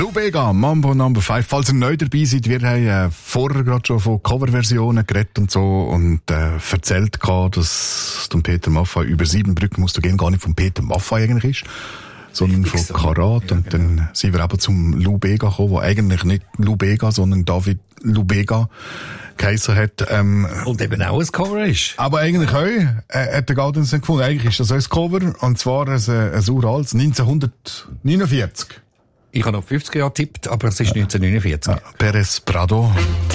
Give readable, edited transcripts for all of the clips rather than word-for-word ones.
Lou Bega, Mambo No. 5. Falls ihr neu dabei seid, wir haben vorher gerade schon von Coverversionen geredet und so und erzählt gehabt, dass dem Peter Maffay über 7 Brücken musst du gehen, gar nicht von Peter Maffay eigentlich ist, sondern von Karat. Ja, und dann sind wir eben zum Lou Bega gekommen, der eigentlich nicht Lou Bega, sondern David Lou Bega geheissen hat. Und eben auch ein Cover ist. Aber eigentlich auch, hat der Gaudenz nicht gefunden. Eigentlich ist das auch ein Cover, und zwar ein uraltes, 1949. Ich habe noch 50 Jahre getippt, aber es ist 1949. Ja, Pérez Prado.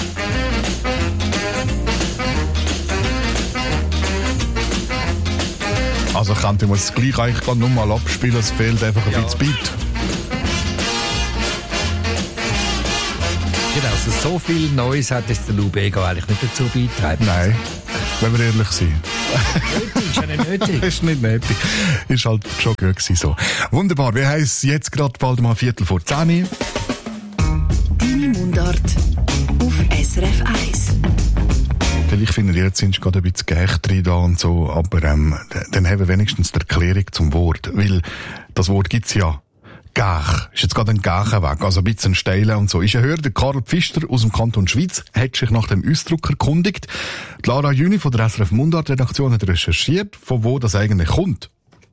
Also könnte man es gleich eigentlich nur mal abspielen, es fehlt einfach ein bisschen Beat. Genau, also so viel Neues hat jetzt der Lou Bega eigentlich nicht dazu beitragen. Nein, wenn wir ehrlich sind. Nötig, ist ja nicht nötig. Ist nicht nötig. Ist halt schon gut gewesen so. Wunderbar, wir haben es jetzt gerade bald mal 9:15. Deine Mundart auf SRF 1. Vielleicht finden ihr jetzt sind gerade ein bisschen Gäch drin da und so, aber dann haben wir wenigstens die Erklärung zum Wort. Weil das Wort gibt's ja. Gach. Ist jetzt gerade ein Gachen weg, also ein bisschen steilen und so. Ist ein Hörer, der Karl Pfister aus dem Kanton Schwyz, hat sich nach dem Ausdruck erkundigt. Die Lara Jüni von der SRF Mundart-Redaktion hat recherchiert, von wo das eigentlich kommt.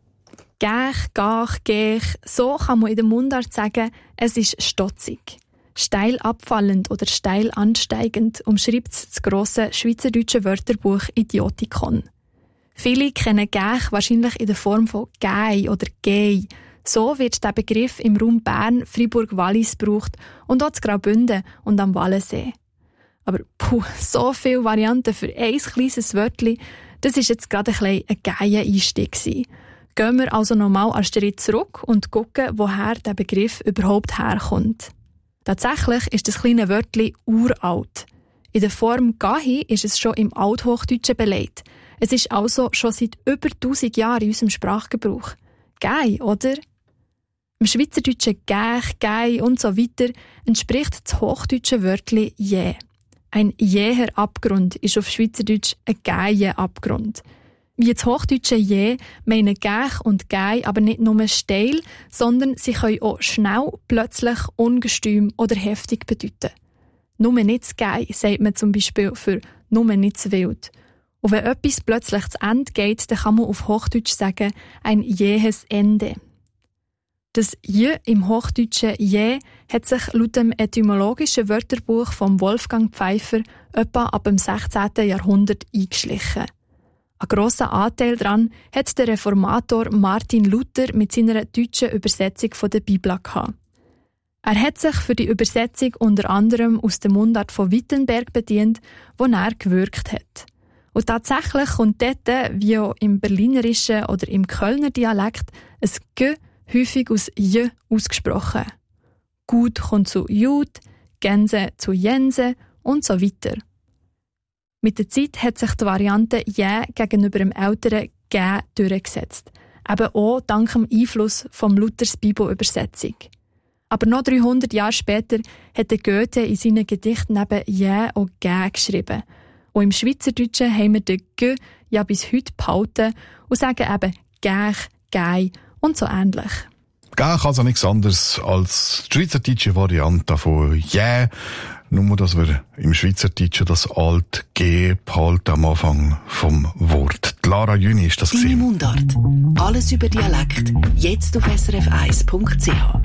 Gäch, Gach, Gäch, so kann man in der Mundart sagen, es ist stotzig. Steil abfallend oder steil ansteigend umschreibt das grosse schweizerdeutsche Wörterbuch Idiotikon. Viele kennen Gäch wahrscheinlich in der Form von Gei oder Gei. So wird der Begriff im Raum Bern, Fribourg-Wallis gebraucht und auch in Graubünden und am Wallensee. Aber so viele Varianten für ein kleines Wörtchen, das war jetzt gerade ein geiler Einstieg gewesen. Gehen wir also nochmal einen Schritt zurück und schauen, woher der Begriff überhaupt herkommt. Tatsächlich ist das kleine Wörtchen uralt. In der Form Gahi ist es schon im Althochdeutschen belegt. Es ist also schon seit über 1000 Jahren in unserem Sprachgebrauch. Gei, oder? Im Schweizerdeutschen Gäch, Gei und so weiter entspricht das hochdeutsche Wörtchen je. Ein jäher Abgrund ist auf Schweizerdeutsch ein geier Abgrund. Wie das hochdeutsche je meinen Gäch und Gei aber nicht nur steil, sondern sie können auch schnell, plötzlich, ungestüm oder heftig bedeuten. Nur nicht zu Gei sagt man zum Beispiel für nur nicht zu wild. Und wenn etwas plötzlich zu Ende geht, dann kann man auf Hochdeutsch sagen, ein jähes Ende. Das Je im Hochdeutschen Je hat sich laut dem etymologischen Wörterbuch von Wolfgang Pfeiffer etwa ab dem 16. Jahrhundert eingeschlichen. Ein grosser Anteil daran hat der Reformator Martin Luther mit seiner deutschen Übersetzung von der Bibel gehabt. Er hat sich für die Übersetzung unter anderem aus der Mundart von Wittenberg bedient, wo er gewirkt hat. Und tatsächlich kommt dort, wie auch im berlinerischen oder im Kölner Dialekt, ein G häufig aus J ausgesprochen. Gut kommt zu Jud, Gänse zu Jense und so weiter. Mit der Zeit hat sich die Variante Jä gegenüber dem älteren Gä durchgesetzt. Eben auch dank dem Einfluss vom Luthers Bibelübersetzung. Aber noch 300 Jahre später hat der Goethe in seinen Gedichten neben Jä und Gä geschrieben. Und im Schweizerdeutschen haben wir den G ja bis heute behalten und sagen eben Gäch, Gei und so ähnlich. Gäch also nichts anderes als die schweizerdeutsche Variante von «yeah», nur dass wir im Schweizerdeutschen das alte «g» behalten am Anfang vom Wort. Die Lara Jüni ist das Deine Mundart. Alles über Dialekt. Jetzt auf srf1.ch.